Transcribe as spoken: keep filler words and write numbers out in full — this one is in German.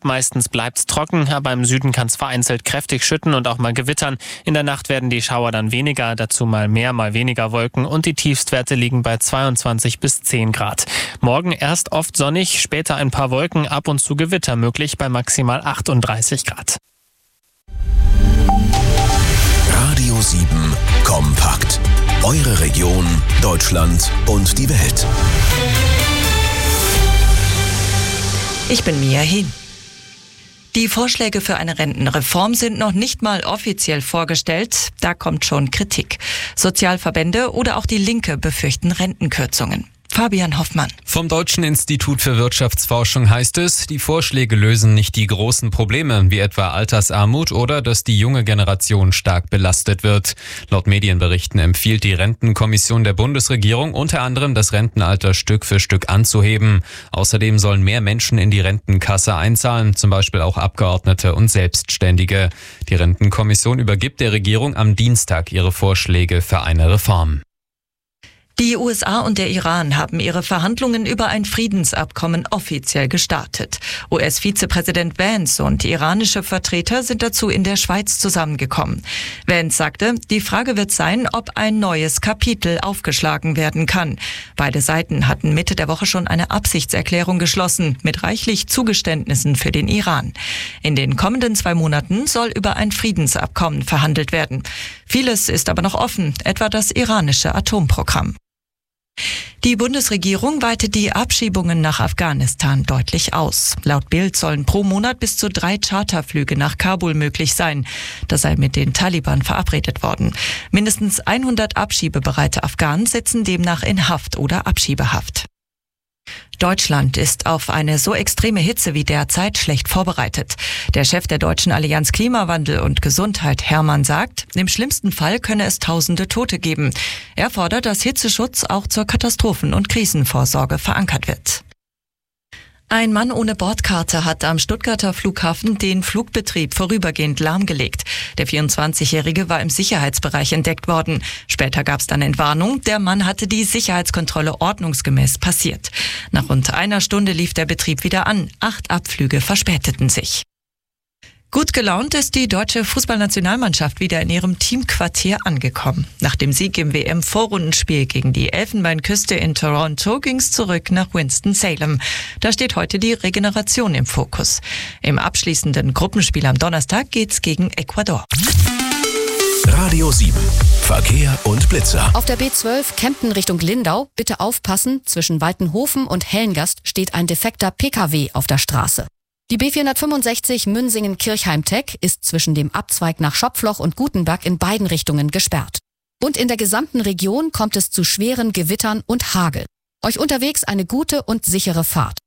ab. Meistens bleibt's trocken, aber im Süden kann es vereinzelt kräftig schütten und auch mal gewittern. In der Nacht werden die Schauer dann weniger, dazu mal mehr, mal weniger Wolken und die Tiefstwerte liegen bei zweiundzwanzig bis zehn Grad. Morgen erst oft sonnig, später ein paar Wolken, ab und zu Gewitter möglich bei maximal achtunddreißig Grad. Radio sieben Kompakt. Eure Region, Deutschland und die Welt. Ich bin Mia Hehn. Die Vorschläge für eine Rentenreform sind noch nicht mal offiziell vorgestellt. Da kommt schon Kritik. Sozialverbände oder auch die Linke befürchten Rentenkürzungen. Fabian Hoffmann. Vom Deutschen Institut für Wirtschaftsforschung heißt es, die Vorschläge lösen nicht die großen Probleme, wie etwa Altersarmut oder dass die junge Generation stark belastet wird. Laut Medienberichten empfiehlt die Rentenkommission der Bundesregierung unter anderem, das Rentenalter Stück für Stück anzuheben. Außerdem sollen mehr Menschen in die Rentenkasse einzahlen, zum Beispiel auch Abgeordnete und Selbstständige. Die Rentenkommission übergibt der Regierung am Dienstag ihre Vorschläge für eine Reform. Die U S A und der Iran haben ihre Verhandlungen über ein Friedensabkommen offiziell gestartet. U S-Vizepräsident Vance und iranische Vertreter sind dazu in der Schweiz zusammengekommen. Vance sagte, die Frage wird sein, ob ein neues Kapitel aufgeschlagen werden kann. Beide Seiten hatten Mitte der Woche schon eine Absichtserklärung geschlossen, mit reichlich Zugeständnissen für den Iran. In den kommenden zwei Monaten soll über ein Friedensabkommen verhandelt werden. Vieles ist aber noch offen, etwa das iranische Atomprogramm. Die Bundesregierung weitet die Abschiebungen nach Afghanistan deutlich aus. Laut Bild sollen pro Monat bis zu drei Charterflüge nach Kabul möglich sein. Das sei mit den Taliban verabredet worden. Mindestens hundert abschiebebereite Afghanen sitzen demnach in Haft oder Abschiebehaft. Deutschland ist auf eine so extreme Hitze wie derzeit schlecht vorbereitet. Der Chef der Deutschen Allianz Klimawandel und Gesundheit, Hermann, sagt, im schlimmsten Fall könne es tausende Tote geben. Er fordert, dass Hitzeschutz auch zur Katastrophen- und Krisenvorsorge verankert wird. Ein Mann ohne Bordkarte hat am Stuttgarter Flughafen den Flugbetrieb vorübergehend lahmgelegt. Der vierundzwanzigjährige war im Sicherheitsbereich entdeckt worden. Später gab es dann Entwarnung. Der Mann hatte die Sicherheitskontrolle ordnungsgemäß passiert. Nach rund einer Stunde lief der Betrieb wieder an. Acht Abflüge verspäteten sich. Gut gelaunt ist die deutsche Fußballnationalmannschaft wieder in ihrem Teamquartier angekommen. Nach dem Sieg im W M-Vorrundenspiel gegen die Elfenbeinküste in Toronto ging's zurück nach Winston-Salem. Da steht heute die Regeneration im Fokus. Im abschließenden Gruppenspiel am Donnerstag geht's gegen Ecuador. Radio sieben. Verkehr und Blitzer. Auf der B zwölf Kempten Richtung Lindau, bitte aufpassen, zwischen Waltenhofen und Hellengast steht ein defekter P K W auf der Straße. Die B vierhundertfünfundsechzig Münsingen-Kirchheim-Teck ist zwischen dem Abzweig nach Schopfloch und Gutenberg in beiden Richtungen gesperrt. Und in der gesamten Region kommt es zu schweren Gewittern und Hagel. Euch unterwegs eine gute und sichere Fahrt.